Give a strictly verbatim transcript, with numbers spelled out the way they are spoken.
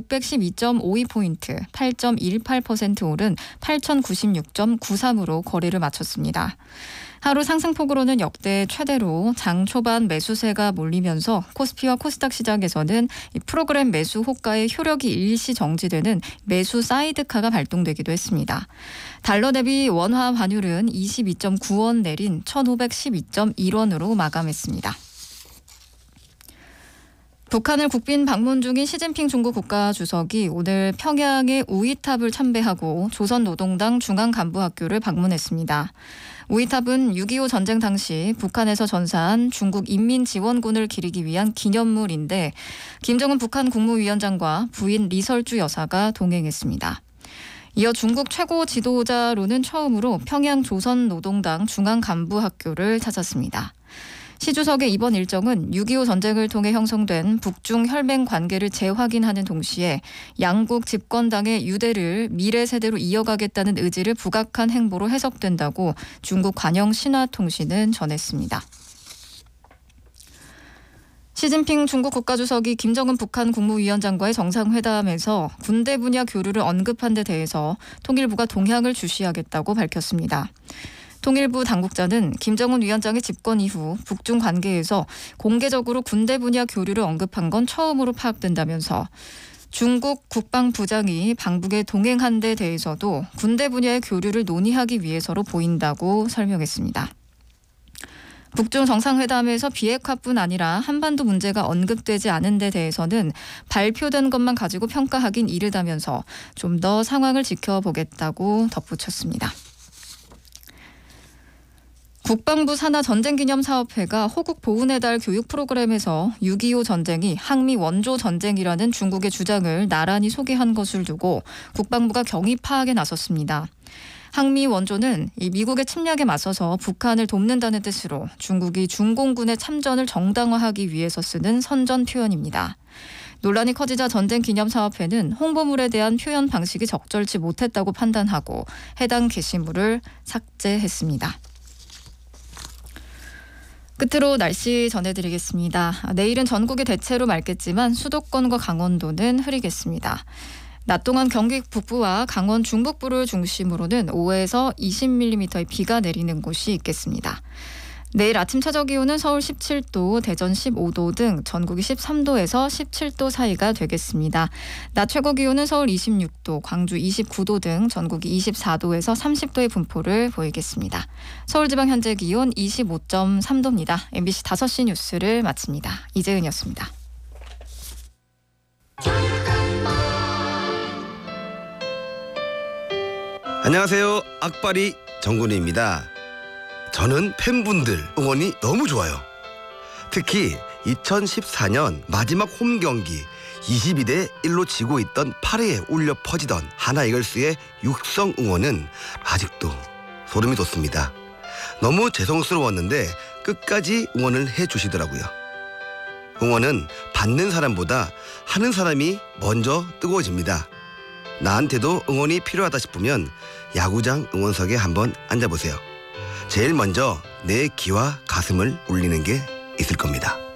육백십이 점 오이 포인트, 팔 점 일팔 퍼센트 오른 팔천구십육 점 구삼으로 거래를 마쳤습니다. 하루 상승폭으로는 역대 최대로 장 초반 매수세가 몰리면서 코스피와 코스닥 시장에서는 이 프로그램 매수 호가의 효력이 일시 정지되는 매수 사이드카가 발동되기도 했습니다. 달러 대비 원화 환율은 이십이 점 구 원 내린 천오백십이 점 일 원으로 마감했습니다. 북한을 국빈 방문 중인 시진핑 중국 국가주석이 오늘 평양의 우이탑을 참배하고 조선노동당 중앙간부학교를 방문했습니다. 우이탑은 육이오 전쟁 당시 북한에서 전사한 중국 인민지원군을 기리기 위한 기념물인데 김정은 북한 국무위원장과 부인 리설주 여사가 동행했습니다. 이어 중국 최고 지도자로는 처음으로 평양 조선노동당 중앙간부학교를 찾았습니다. 시 주석의 이번 일정은 육이오 전쟁을 통해 형성된 북중 혈맹 관계를 재확인하는 동시에 양국 집권당의 유대를 미래 세대로 이어가겠다는 의지를 부각한 행보로 해석된다고 중국 관영 신화통신은 전했습니다. 시진핑 중국 국가주석이 김정은 북한 국무위원장과의 정상회담에서 군대 분야 교류를 언급한 데 대해서 통일부가 동향을 주시하겠다고 밝혔습니다. 통일부 당국자는 김정은 위원장의 집권 이후 북중 관계에서 공개적으로 군대 분야 교류를 언급한 건 처음으로 파악된다면서 중국 국방부장이 방북에 동행한 데 대해서도 군대 분야의 교류를 논의하기 위해서로 보인다고 설명했습니다. 북중 정상회담에서 비핵화뿐 아니라 한반도 문제가 언급되지 않은 데 대해서는 발표된 것만 가지고 평가하긴 이르다면서 좀 더 상황을 지켜보겠다고 덧붙였습니다. 국방부 산하 전쟁기념사업회가 호국 보훈의 달 교육 프로그램에서 육이오 전쟁이 항미 원조 전쟁이라는 중국의 주장을 나란히 소개한 것을 두고 국방부가 경위 파악에 나섰습니다. 항미 원조는 이 미국의 침략에 맞서서 북한을 돕는다는 뜻으로 중국이 중공군의 참전을 정당화하기 위해서 쓰는 선전 표현입니다. 논란이 커지자 전쟁기념사업회는 홍보물에 대한 표현 방식이 적절치 못했다고 판단하고 해당 게시물을 삭제했습니다. 끝으로 날씨 전해드리겠습니다. 내일은 전국이 대체로 맑겠지만 수도권과 강원도는 흐리겠습니다. 낮 동안 경기 북부와 강원 중북부를 중심으로는 오에서 이십 밀리미터의 비가 내리는 곳이 있겠습니다. 내일 아침 최저 기온은 서울 십칠 도, 대전 십오 도 등 전국이 십삼 도에서 십칠 도 사이가 되겠습니다. 낮 최고 기온은 서울 이십육 도, 광주 이십구 도 등 전국이 이십사 도에서 삼십 도의 분포를 보이겠습니다. 서울지방 현재 기온 이십오 점 삼 도입니다. 엠비씨 다섯 시 뉴스를 마칩니다. 이재은이었습니다. 안녕하세요. 악바리 정근우입니다. 저는 팬분들 응원이 너무 좋아요. 특히 이천십사 년 마지막 홈 경기 이십이 대 일로 지고 있던 팔 회에 울려 퍼지던 하나 이글스의 육성 응원은 아직도 소름이 돋습니다. 너무 죄송스러웠는데 끝까지 응원을 해주시더라고요. 응원은 받는 사람보다 하는 사람이 먼저 뜨거워집니다. 나한테도 응원이 필요하다 싶으면 야구장 응원석에 한번 앉아보세요. 제일 먼저 내 귀와 가슴을 울리는 게 있을 겁니다.